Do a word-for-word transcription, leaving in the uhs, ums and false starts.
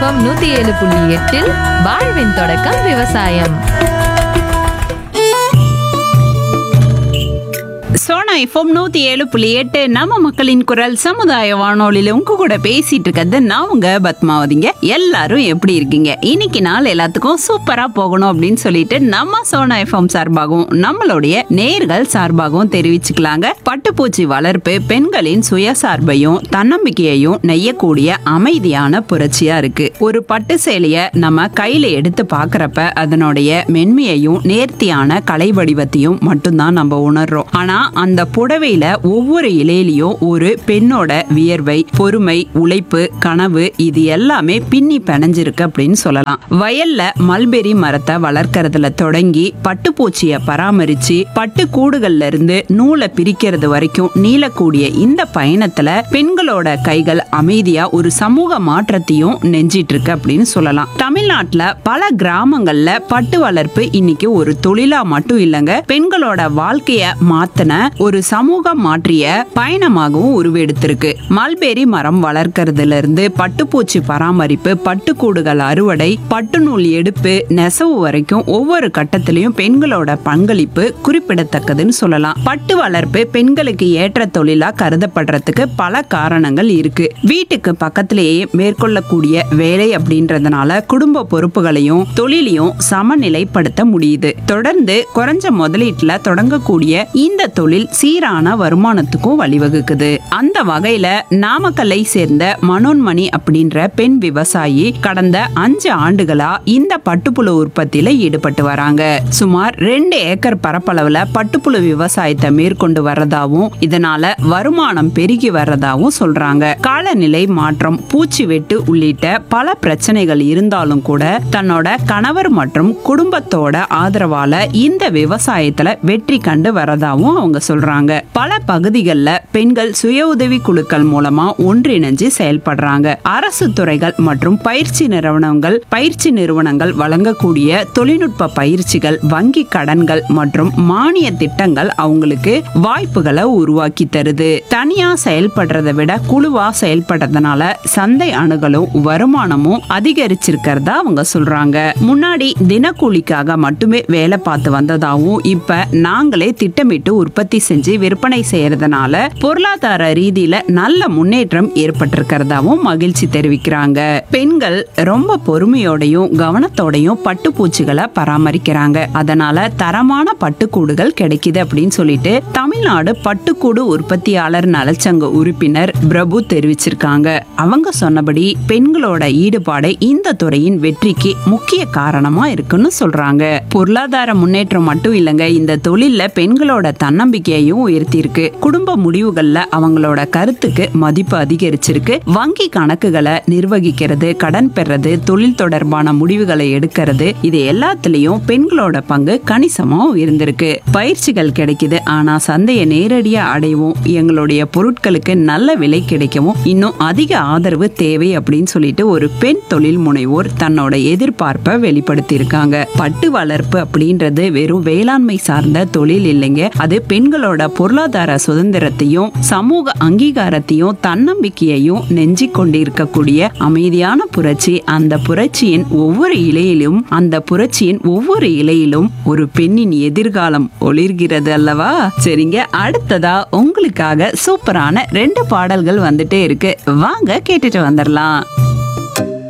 FM நூத்தி ஏழு புள்ளி எட்டில் வாழ்வின் தொடக்கம் விவசாயம். சோனா எஃப்எம் நூத்தி ஏழு புள்ளி எட்டு நம்ம மக்களின் குரல் சமுதாய வானொலியில உங்க கூட பேசிட்டு இருக்கிறது நான் உங்க பத்மாவதிங்க. எல்லாரும் எப்படி இருக்கீங்க? இன்னைக்கு நாள் எல்லாத்துக்கும் சூப்பரா போகணும் அப்படின்னு சொல்லிட்டு நம்ம சோனா எஃப்எம் சார்பாகவும் நம்மளுடைய நேர்கள் சார்பாகவும் தெரிவிச்சுக்கலாங்க. பட்டுப்பூச்சி வளர்ப்பு பெண்களின் சுயசார்பையும் தன்னம்பிக்கையையும் நெய்யக்கூடிய அமைதியான புரட்சியா இருக்கு. ஒரு பட்டு சேலைய நம்ம கையில எடுத்து பாக்குறப்ப அதனுடைய மென்மையையும் நேர்த்தியான கலை வடிவத்தையும் மட்டும்தான் நம்ம உணர்றோம். ஆனா அந்த புடவையில ஒவ்வொரு இலையிலையும் ஒரு பெண்ணோட வியர்வை, பொறுமை, உழைப்பு, கனவு இது எல்லாமே பின்னி பிணைஞ்சிருக்கு அப்படின்னு சொல்லலாம். வயல்ல மல்பெரி மரத்தை வளர்க்கறதுல தொடங்கி பட்டுப்பூச்சிய பராமரிச்சு பட்டு கூடுகள்ல இருந்து நூலை பிரிக்கிறது வரைக்கும் நீளக்கூடிய இந்த பயணத்துல பெண்களோட கைகள் அமைதியா ஒரு சமூக மாற்றத்தையும் நெஞ்சிட்டு இருக்கு அப்படின்னு சொல்லலாம். தமிழ்நாட்டுல பல கிராமங்கள்ல பட்டு வளர்ப்பு இன்னைக்கு ஒரு தொழிலா மட்டும் இல்லைங்க, பெண்களோட வாழ்க்கைய மாத்தின ஒரு சமூகம் மாற்றிய பயணமாகவும் உருவெடுத்திருக்கு. மல்பெரி மரம் வளர்க்கறதுல இருந்து பட்டுப்பூச்சி பராமரிப்பு, பட்டுக்கூடுகள் அறுவடை, பட்டு நூல் எடுப்பு, நெசவு வரைக்கும் ஒவ்வொரு கட்டத்திலையும் பெண்களோட பங்களிப்பு குறிப்பிடத்தக்கதுன்னு சொல்லலாம். பட்டு வளர்ப்பு பெண்களுக்கு ஏற்ற தொழிலா கருதப்படுறதுக்கு பல காரணங்கள் இருக்கு. வீட்டுக்கு பக்கத்திலேயே மேற்கொள்ளக்கூடிய வேலை அப்படின்றதுனால குடும்ப பொறுப்புகளையும் தொழிலையும் சமநிலைப்படுத்த முடியுது. தொடர்ந்து குறைஞ்ச முதலீட்டுல தொடங்கக்கூடிய இந்த தொழில் சீரான வருமானத்துக்கும் வழிவகுக்குது. அந்த வகையில நாமக்கல்லை சேர்ந்த மனோன்மணி அப்படின்ற பெண் விவசாயி கடந்த அஞ்சு ஆண்டுகளா இந்த பட்டுப்புழு உற்பத்தியில ஈடுபட்டு வராங்க. சுமார் ரெண்டு ஏக்கர் பரப்பளவுல பட்டுப்புழு விவசாயத்தை மேற்கொண்டு வர்றதாவும் இதனால வருமானம் பெருகி வர்றதாவும் சொல்றாங்க. காலநிலை மாற்றம், பூச்சி வெட்டு உள்ளிட்ட பல பிரச்சனைகள் இருந்தாலும் கூட தன்னோட கணவர் மற்றும் குடும்பத்தோட ஆதரவால இந்த விவசாயத்துல வெற்றி கண்டு வரதாவும் அவங்க சொல்றாங்க. பல பகுதிகளில் பெண்கள் சுய உதவி குழுக்கள் மூலமா ஒன்றிணைஞ்சு செயல்படுறாங்க. அரசு துறைகள் மற்றும் பயிற்சி நிறுவனங்கள் பயிற்சி நிறுவனங்கள் வழங்கக்கூடிய தொழில்நுட்ப பயிற்சிகள், வங்கி கடன்கள் மற்றும் மானிய திட்டங்கள் அவங்களுக்கு வாய்ப்புகளை உருவாக்கி தருது. தனியா செயல்படுறதை விட குழுவா செயல்படுறதுனால சந்தை அணுகலும் வருமானமும் அதிகரிச்சிருக்கிறதா அவங்க சொல்றாங்க. முன்னாடி தினக்கூலிக்காக மட்டுமே வேலை பார்த்து வந்ததாகவும் இப்ப நாங்களே திட்டமிட்டு உற்பத்தி செஞ்சு விற்பனை செய்யறதுனால பொருளாதார ரீதியில நல்ல முன்னேற்றம் ஏற்பட்டிருக்கிறதாவும் மகிழ்ச்சி தெரிவிக்கிறாங்க. பெண்கள் ரொம்ப பொறுமையோடையும் கவனத்தோடையும் பட்டுப்பூச்சிகளை பராமரிக்கிறாங்க. அதனால தரமான பட்டுக்கூடுகள் கிடைக்குது அப்படின்னு சொல்லிட்டு தமிழ்நாடு பட்டுக்கூடு உற்பத்தியாளர் நலச்சங்க உறுப்பினர் பிரபு தெரிவிச்சிருக்காங்க. அவங்க சொன்னபடி பெண்களோட ஈடுபாடு இந்த துறையின் வெற்றிக்கு முக்கிய காரணமா இருக்குன்னு சொல்றாங்க. பொருளாதார முன்னேற்றம் மட்டும் இல்லைங்க, இந்த தொழில்ல பெண்களோட தன்னம்பிக்கையையும் உயர்த்தியிருக்கு. குடும்ப முடிவுகள்ல அவங்களோட கருத்துக்கு மதிப்பு அதிகரிச்சிருக்கு. வங்கி கணக்குகளை நிர்வகிக்கிறது, கடன் பெறது, தொழில் தொடர்பான முடிவுகளை எடுக்கிறது, இது எல்லாத்துலயும் பெண்களோட பங்கு கணிசமா உயர்ந்திருக்கு. பயிற்சிகள் கிடைக்குது, ஆனா சந்தையை நேரடியா அடையவும் எங்களுடைய பொருட்களுக்கு நல்ல விலை கிடைக்கவும் இன்னும் அதிக ஆதரவு தேவை அப்படின்னு சொல்லிட்டு ஒரு பெண் தொழில் முனைவோர் தன்னோட எதிர்பார்ப்பை வெளிப்படுத்தி இருக்காங்க. பட்டு வளர்ப்பு அப்படின்றது வெறும் வேளாண்மை சார்ந்த தொழில் இல்லைங்க, அது பெண்களோட பொருளாதார சுதந்திரத்தையும் சமூக அங்கீகாரத்தையும் தன்னம்பிக்கையையும் நெஞ்சி கொண்டிருக்கக்கூடிய அமைதியான புரட்சி. அந்த புரட்சியின் ஒவ்வொரு இலையிலும் அந்த புரட்சியின் ஒவ்வொரு இலையிலும் ஒரு பெண்ணின் எதிர்காலம் ஒளிர்கிறது அல்லவா? சரிங்க, அடுத்ததா உங்களுக்காக சூப்பரான ரெண்டு பாடல்கள் வந்துட்டே இருக்கு, வாங்க கேட்டுட்டு வந்துடலாம்.